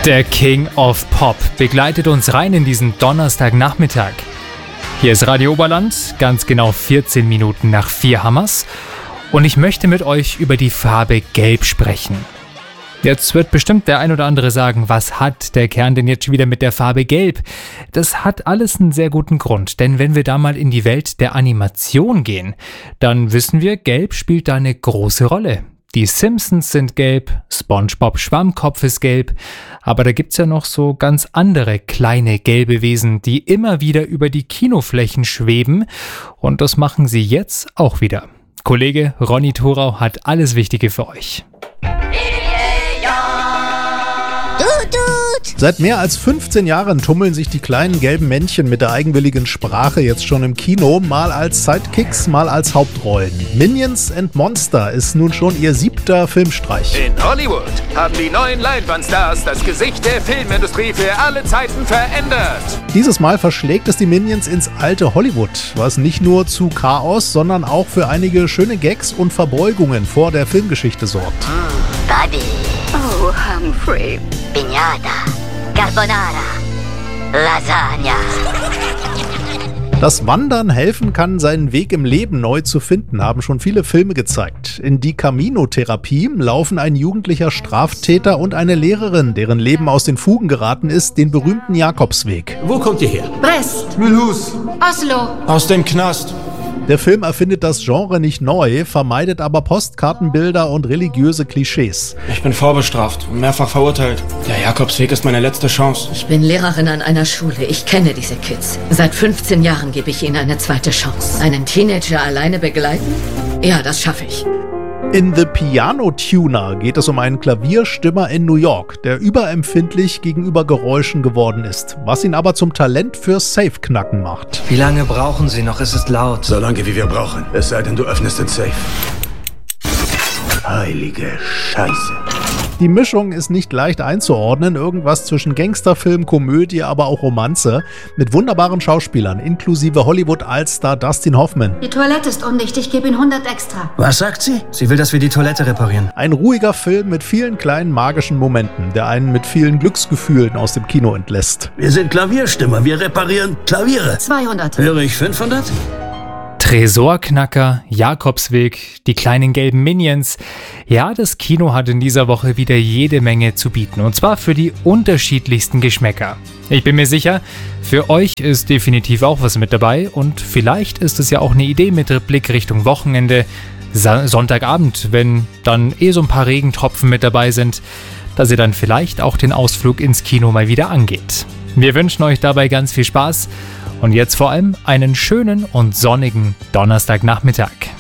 Der King of Pop begleitet uns rein in diesen Donnerstagnachmittag. Hier ist Radio Oberland, ganz genau 14 Minuten nach 4 Hammers. Und ich möchte mit euch über die Farbe Gelb sprechen. Jetzt wird bestimmt der ein oder andere sagen, was hat der Kern denn jetzt schon wieder mit der Farbe Gelb? Das hat alles einen sehr guten Grund, denn wenn wir da mal in die Welt der Animation gehen, dann wissen wir, Gelb spielt da eine große Rolle. Die Simpsons sind gelb, SpongeBob Schwammkopf ist gelb, aber da gibt's ja noch so ganz andere kleine gelbe Wesen, die immer wieder über die Kinoflächen schweben und das machen sie jetzt auch wieder. Kollege Ronny Thorau hat alles Wichtige für euch. Seit mehr als 15 Jahren tummeln sich die kleinen gelben Männchen mit der eigenwilligen Sprache jetzt schon im Kino, mal als Sidekicks, mal als Hauptrollen. Minions and Monster ist nun schon ihr 7. Filmstreich. In Hollywood haben die neuen Leinwandstars das Gesicht der Filmindustrie für alle Zeiten verändert. Dieses Mal verschlägt es die Minions ins alte Hollywood, was nicht nur zu Chaos, sondern auch für einige schöne Gags und Verbeugungen vor der Filmgeschichte sorgt. Buddy. Oh, Humphrey. Piñata. Carbonara. Lasagna. Das Wandern helfen kann, seinen Weg im Leben neu zu finden, haben schon viele Filme gezeigt. In Die Camino-Therapie laufen ein jugendlicher Straftäter und eine Lehrerin, deren Leben aus den Fugen geraten ist, den berühmten Jakobsweg. Wo kommt ihr her? Brest, Mulhouse. Oslo. Aus dem Knast. Der Film erfindet das Genre nicht neu, vermeidet aber Postkartenbilder und religiöse Klischees. Ich bin vorbestraft und mehrfach verurteilt. Der Jakobsweg ist meine letzte Chance. Ich bin Lehrerin an einer Schule. Ich kenne diese Kids. Seit 15 Jahren gebe ich ihnen eine zweite Chance. Einen Teenager alleine begleiten? Ja, das schaffe ich. In The Piano Tuner geht es um einen Klavierstimmer in New York, der überempfindlich gegenüber Geräuschen geworden ist, was ihn aber zum Talent für Safe-Knacken macht. Wie lange brauchen Sie noch? Es ist laut. So lange wie wir brauchen. Es sei denn, du öffnest den Safe. Heilige Scheiße. Die Mischung ist nicht leicht einzuordnen, irgendwas zwischen Gangsterfilm, Komödie, aber auch Romanze, mit wunderbaren Schauspielern, inklusive Hollywood-Allstar Dustin Hoffman. Die Toilette ist undicht, ich gebe Ihnen 100 extra. Was sagt sie? Sie will, dass wir die Toilette reparieren. Ein ruhiger Film mit vielen kleinen magischen Momenten, der einen mit vielen Glücksgefühlen aus dem Kino entlässt. Wir sind Klavierstimmer, wir reparieren Klaviere. 200. Höre ich 500? Tresorknacker, Jakobsweg, die kleinen gelben Minions. Ja, das Kino hat in dieser Woche wieder jede Menge zu bieten. Und zwar für die unterschiedlichsten Geschmäcker. Ich bin mir sicher, für euch ist definitiv auch was mit dabei. Und vielleicht ist es ja auch eine Idee mit Blick Richtung Wochenende, Sonntagabend, wenn dann so ein paar Regentropfen mit dabei sind, dass ihr dann vielleicht auch den Ausflug ins Kino mal wieder angeht. Wir wünschen euch dabei ganz viel Spaß. Und jetzt vor allem einen schönen und sonnigen Donnerstagnachmittag.